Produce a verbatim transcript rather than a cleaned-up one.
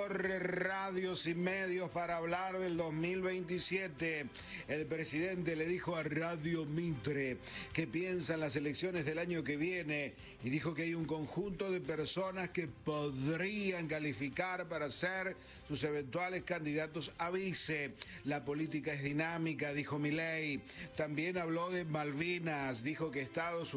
recorre radios y medios para hablar del dos mil veintisiete. El presidente le dijo a Radio Mitre que piensa en las elecciones del año que viene y dijo que hay un conjunto de personas que podrían calificar para ser sus eventuales candidatos a vice. La política es dinámica, dijo Milei. También habló de Malvinas, dijo que Estados